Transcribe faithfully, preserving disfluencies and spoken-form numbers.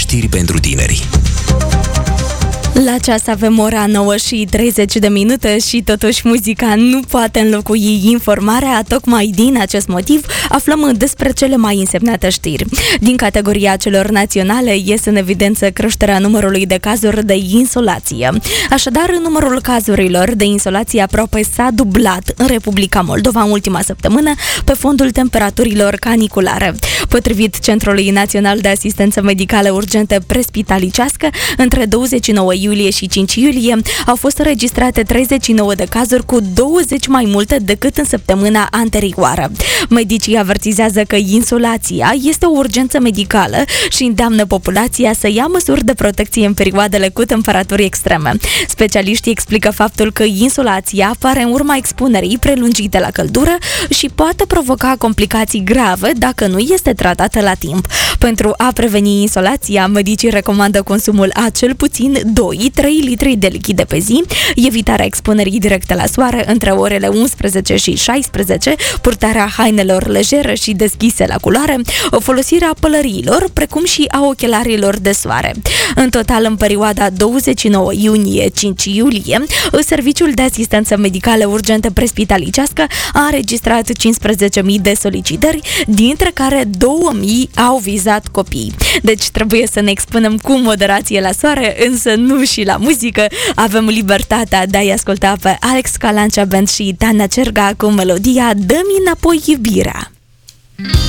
știri pentru tineri. La ceas avem ora nouă și treizeci de minute și totuși muzica nu poate înlocui informarea. Tocmai din acest motiv aflăm despre cele mai însemnate știri. Din categoria celor naționale iese în evidență creșterea numărului de cazuri de insolație. Așadar, numărul cazurilor de insolație aproape s-a dublat în Republica Moldova în ultima săptămână pe fondul temperaturilor caniculare. Potrivit Centrului Național de Asistență Medicală Urgentă Prespitalicească, între douăzeci și nouă iulie și cinci iulie au fost înregistrate treizeci și nouă de cazuri, cu douăzeci mai multe decât în săptămâna anterioară. Medicii avertizează că insolația este o urgență medicală și îndeamnă populația să ia măsuri de protecție în perioadele cu temperaturi extreme. Specialiștii explică faptul că insolația apare în urma expunerii prelungite la căldură și poate provoca complicații grave dacă nu este tratată la timp. Pentru a preveni insolația, medicii recomandă consumul a cel puțin doi trei litri de lichide pe zi, evitarea expunerii directe la soare între orele unsprezece și șaisprezece, purtarea hainelor legere și deschise la culoare, folosirea pălăriilor, precum și a ochelarilor de soare. În total, în perioada douăzeci și nouă iunie cinci iulie, Serviciul de Asistență Medicală Urgentă Prespitalicească a înregistrat cincisprezece mii de solicitări, dintre care două mii au vizat copii. Deci trebuie să ne expunem cu moderație la soare, însă nu și la muzică. Avem libertatea de a-i asculta pe Alex Calancea Band și Tana Cerga cu melodia Dă-mi înapoi iubirea.